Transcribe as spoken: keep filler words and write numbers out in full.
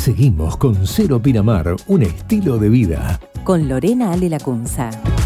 Seguimos con Cero Pinamar, un estilo de vida. Con Lorena Ale Lacunza.